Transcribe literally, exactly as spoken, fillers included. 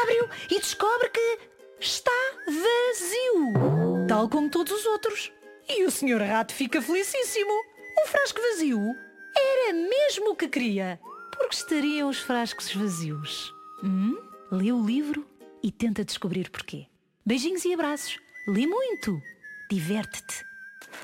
abre-o e descobre que está vazio, tal como todos os outros. E o senhor Rato fica felicíssimo. Um frasco vazio era mesmo o que queria. Por que estariam os frascos vazios? Hum? Lê o livro e tenta descobrir porquê. Beijinhos e abraços. Lê muito. Diverte-te.